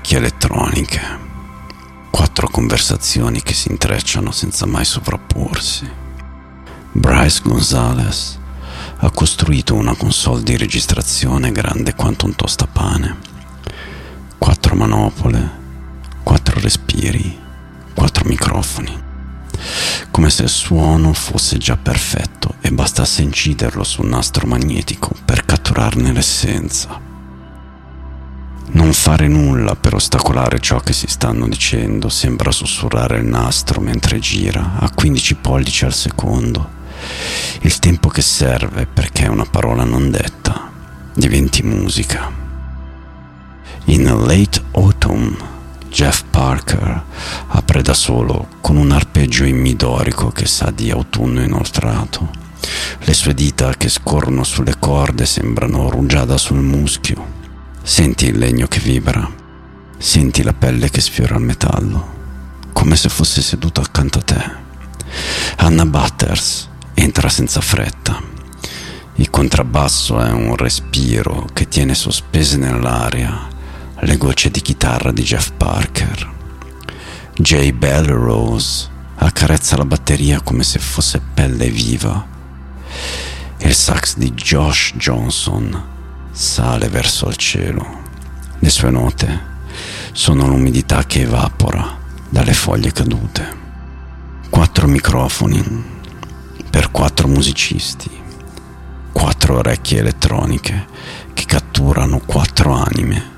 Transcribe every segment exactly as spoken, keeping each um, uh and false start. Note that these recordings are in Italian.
orecchie elettroniche, quattro conversazioni che si intrecciano senza mai sovrapporsi. Bryce Gonzalez ha costruito una console di registrazione grande quanto un tostapane. Quattro manopole, quattro respiri, quattro microfoni. Come se il suono fosse già perfetto e bastasse inciderlo su un nastro magnetico per catturarne l'essenza. Non fare nulla per ostacolare ciò che si stanno dicendo sembra sussurrare il nastro mentre gira a quindici pollici al secondo. Il tempo che serve perché una parola non detta diventi musica. In Late Autumn, Jeff Parker apre da solo con un arpeggio in mi dorico che sa di autunno inoltrato. Le sue dita che scorrono sulle corde sembrano rugiada sul muschio. Senti il legno che vibra, senti la pelle che sfiora il metallo, come se fosse seduto accanto a te. Anna Butters entra senza fretta. Il contrabbasso è un respiro che tiene sospese nell'aria le gocce di chitarra di Jeff Parker. Jay Belrose accarezza la batteria come se fosse pelle viva. Il sax di Josh Johnson sale verso il cielo. Le sue note sono l'umidità che evapora dalle foglie cadute. Quattro microfoni per quattro musicisti, quattro orecchie elettroniche che catturano quattro anime.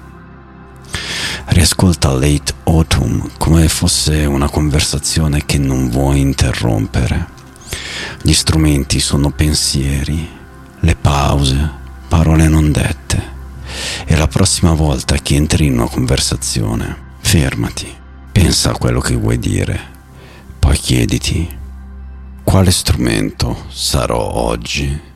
Riascolta Late Autumn come fosse una conversazione che non vuoi interrompere. Gli strumenti sono pensieri, le pause, parole non dette. E la prossima volta che entri in una conversazione, fermati, pensa a quello che vuoi dire, poi chiediti: quale strumento sarò oggi?